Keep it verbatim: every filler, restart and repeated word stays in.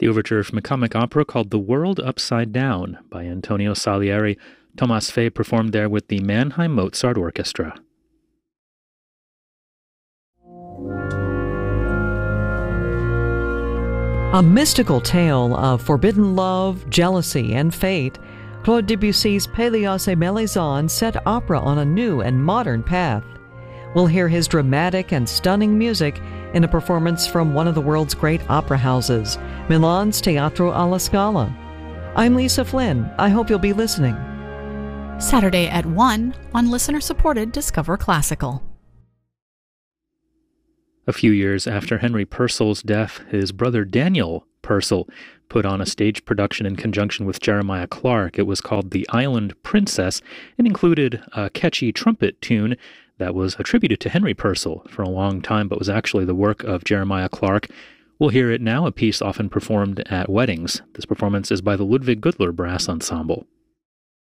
The overture from a comic opera called The World Upside Down by Antonio Salieri. Thomas Fay performed there with the Mannheim Mozart Orchestra. A mystical tale of forbidden love, jealousy, and fate, Claude Debussy's Pélias et Mélisande set opera on a new and modern path. We'll hear his dramatic and stunning music in a performance from one of the world's great opera houses, Milan's Teatro alla Scala. I'm Lisa Flynn. I hope you'll be listening. Saturday at one on listener-supported Discover Classical. A few years after Henry Purcell's death, his brother Daniel Purcell put on a stage production in conjunction with Jeremiah Clarke. It was called The Island Princess and included a catchy trumpet tune that was attributed to Henry Purcell for a long time, but was actually the work of Jeremiah Clarke. We'll hear it now, a piece often performed at weddings. This performance is by the Ludwig Gudler Brass Ensemble.